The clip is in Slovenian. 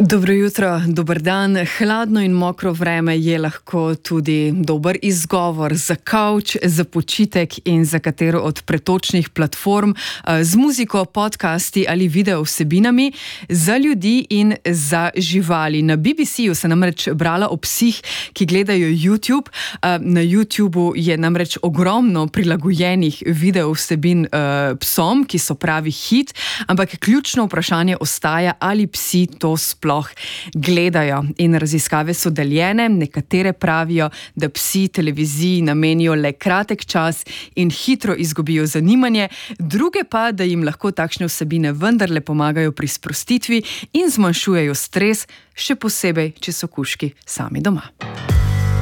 Dobro jutro, dober dan. Hladno in mokro vreme je lahko tudi dober izgovor za kavč, za počitek in za katero od pretočnih platform z muziko, podcasti ali video vsebinami za ljudi in za živali. Na BBC-ju se namreč brala o psih, ki gledajo YouTube. Na YouTubu je namreč ogromno prilagojenih video vsebin psom, ki so pravi hit, ampak ključno vprašanje ostaja, ali psi to sploh gledajo. In raziskave so deljene. Nekatere pravijo, da psi televiziji namenijo le kratek čas in hitro izgubijo zanimanje, druge pa, da jim lahko takšne vsebine vendarle pomagajo pri sprostitvi in zmanjšujejo stres, še posebej, če so kužki sami doma.